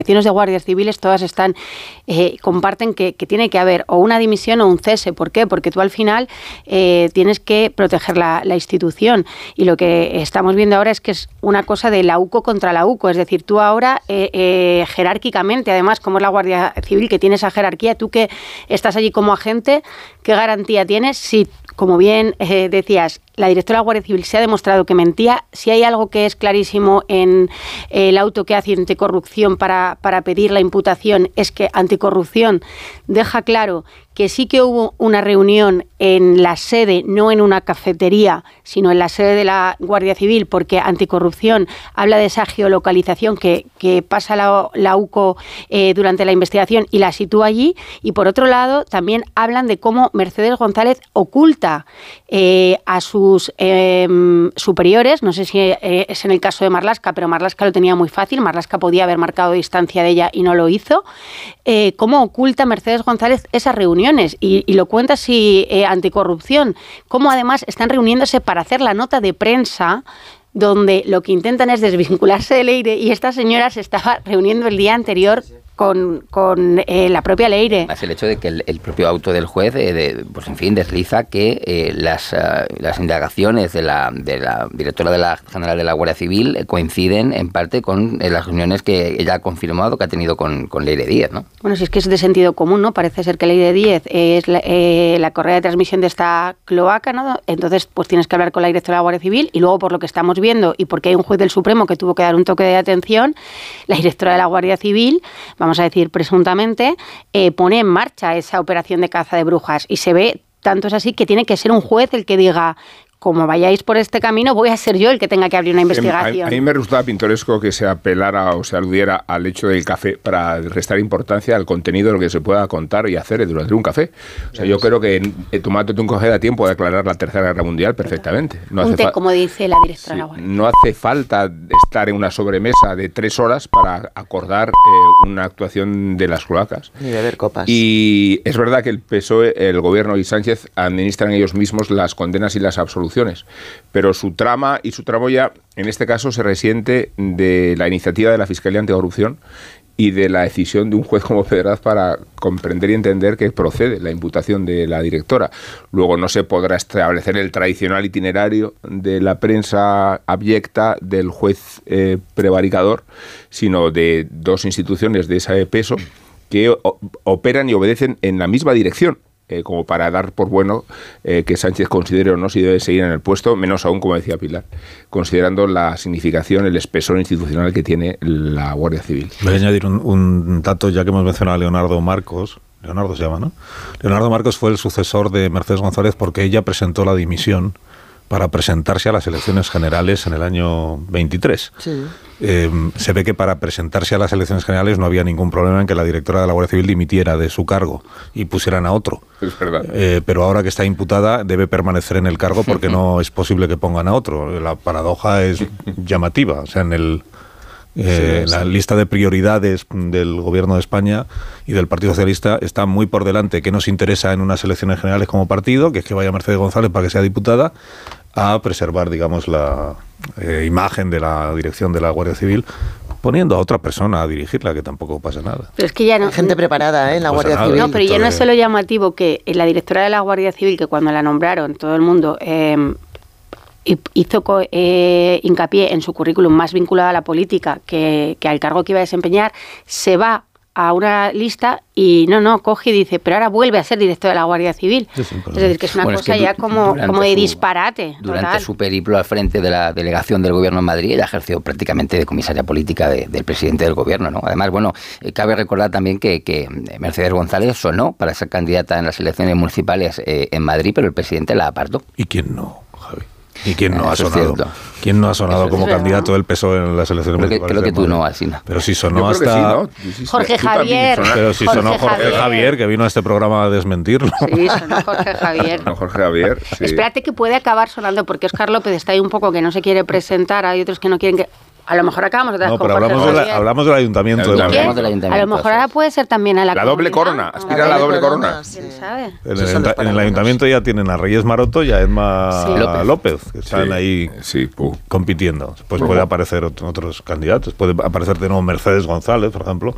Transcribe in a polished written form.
de guardias civiles todas comparten que tiene que haber o una dimisión o un cese. ¿Por qué? Porque tú al final tienes que proteger la institución, y lo que estamos viendo ahora es que es una cosa de la UCO contra la UCO, es decir, tú ahora jerárquicamente, además, como es la Guardia Civil, que tiene esa jerarquía, tú que estás allí como agente, ¿qué garantía tienes si, como bien decías, la directora de la Guardia Civil se ha demostrado que mentía? Si hay algo que es clarísimo en el auto que hace Anticorrupción para pedir la imputación, es que Anticorrupción deja claro que sí que hubo una reunión en la sede, no en una cafetería, sino en la sede de la Guardia Civil, porque Anticorrupción habla de esa geolocalización que pasa la UCO durante la investigación y la sitúa allí. Y por otro lado, también hablan de cómo Mercedes González oculta a sus superiores, no sé si es en el caso de Marlaska, pero Marlaska lo tenía muy fácil, Marlaska podía haber marcado distancia de ella y no lo hizo, cómo oculta Mercedes González esas reuniones, y lo cuenta así Anticorrupción, cómo además están reuniéndose para hacer la nota de prensa donde lo que intentan es desvincularse de Leire, y esta señora se estaba reuniendo el día anterior con la propia Leire. Es el hecho de que el propio auto del juez, pues en fin, desliza que las indagaciones de la directora general de la Guardia Civil coinciden en parte con las reuniones que ella ha confirmado que ha tenido con Leire Díez, ¿no? Bueno, si es que es de sentido común, ¿no? Parece ser que Leire Díez es la correa de transmisión de esta cloaca, ¿no? Entonces, pues tienes que hablar con la directora de la Guardia Civil, y luego, por lo que estamos viendo, y porque hay un juez del Supremo que tuvo que dar un toque de atención, la directora de la Guardia Civil, vamos a decir presuntamente, pone en marcha esa operación de caza de brujas, y se ve, tanto es así, que tiene que ser un juez el que diga: como vayáis por este camino, voy a ser yo el que tenga que abrir una investigación. A mí me resultaba pintoresco que se apelara o se aludiera al hecho del café para restar importancia al contenido de lo que se pueda contar y hacer durante un café. O sea, yo creo que tomándote un café da tiempo de declarar la Tercera Guerra Mundial perfectamente. No un té, como dice la directora de la Guardia. No hace falta estar en una sobremesa de 3 horas para acordar una actuación de las cloacas. Ni beber copas. Y es verdad que el PSOE, el Gobierno y Sánchez administran ellos mismos las condenas y las absoluciones, pero su trama y su tramoya en este caso se resiente de la iniciativa de la Fiscalía Anticorrupción y de la decisión de un juez como Pedraz para comprender y entender que procede la imputación de la directora. Luego no se podrá establecer el tradicional itinerario de la prensa abyecta del juez prevaricador, sino de dos instituciones de ese peso que operan y obedecen en la misma dirección, como para dar por bueno que Sánchez considere o no si debe seguir en el puesto, menos aún, como decía Pilar, considerando la significación, el espesor institucional que tiene la Guardia Civil. Voy a añadir un dato, ya que hemos mencionado a Leonardo Marcos. Leonardo se llama, ¿no? Leonardo Marcos fue el sucesor de Mercedes González porque ella presentó la dimisión para presentarse a las elecciones generales en el año 23. Sí. Se ve que para presentarse a las elecciones generales no había ningún problema en que la directora de la Guardia Civil dimitiera de su cargo y pusieran a otro. Es verdad. Pero ahora que está imputada debe permanecer en el cargo porque no es posible que pongan a otro. La paradoja es llamativa. O sea, en la lista de prioridades del Gobierno de España y del Partido Socialista está muy por delante qué nos interesa en unas elecciones generales como partido, que es que vaya Mercedes González para que sea diputada, a preservar, digamos, la imagen de la dirección de la Guardia Civil, poniendo a otra persona a dirigirla, que tampoco pasa nada. Pero es que ya no... Hay gente preparada, en la Guardia Civil. No, pero ya no es solo llamativo que la directora de la Guardia Civil, que cuando la nombraron, todo el mundo hizo hincapié en su currículum más vinculado a la política que al cargo que iba a desempeñar, se va a una lista y coge y dice, pero ahora vuelve a ser director de la Guardia Civil. Sí, es decir, que es una cosa ya como de disparate. Durante total. Su periplo al frente de la delegación del Gobierno en Madrid, ella ejerció prácticamente de comisaria política del presidente del Gobierno, ¿no? Además, cabe recordar también que Mercedes González sonó para ser candidata en las elecciones municipales en Madrid, pero el presidente la apartó. ¿Y quién no, Javi? ¿Y quién no ha sonado? ¿Quién no ha sonado como candidato del PSOE en las elecciones municipales? Creo que tú no, Alsina. Pero si sonó hasta... Sí, Jorge Javier. Pero si sonó Jorge Javier, que vino a este programa a desmentirlo. Sí, sonó Jorge Javier. Jorge Javier, sí. Espérate que puede acabar sonando, porque Óscar López está ahí un poco que no se quiere presentar, hay otros que no quieren que... A lo mejor acabamos de pero hablamos del ayuntamiento. A lo mejor ahora puede ser también a la doble corona. Aspira a la doble corona. ¿Quién sabe? En el ayuntamiento ya tienen a Reyes Maroto y a Edma López, que están ahí compitiendo. Pues puede aparecer otros candidatos. Puede aparecer de nuevo Mercedes González, por ejemplo.